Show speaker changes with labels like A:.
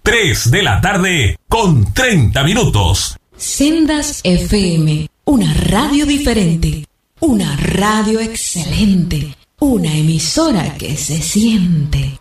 A: 3 de la tarde con 30 minutos.
B: Sendas FM, una radio diferente, una radio excelente, una emisora que se siente.